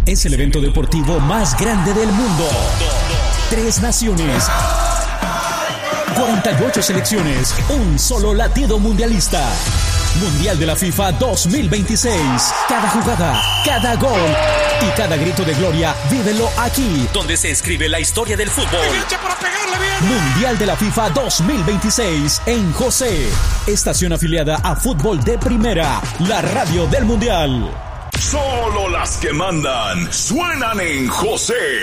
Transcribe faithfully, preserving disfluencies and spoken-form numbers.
es el evento deportivo más grande del mundo. Tres naciones, cuarenta y ocho selecciones, un solo latido mundialista. Mundial de la FIFA dos mil veintiséis. Cada jugada, cada gol y cada grito de gloria, vívelo aquí, donde se escribe la historia del fútbol. Mundial de la FIFA dos mil veintiséis en José. Estación afiliada a Fútbol de Primera, la radio del Mundial. Solo las que mandan suenan en José.